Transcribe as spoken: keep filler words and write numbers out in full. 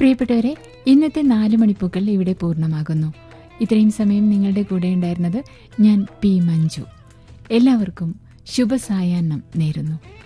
പ്രിയപ്പെട്ടവരെ, ഇന്നത്തെ നാല് മണിപ്പൂക്കൾ ഇവിടെ പൂർണ്ണമാകുന്നു. ഇത്രയും സമയം നിങ്ങളുടെ കൂടെ ഉണ്ടായിരുന്നത് ഞാൻ പി മഞ്ജു. എല്ലാവർക്കും ശുഭസായാഹ്നം നേരുന്നു.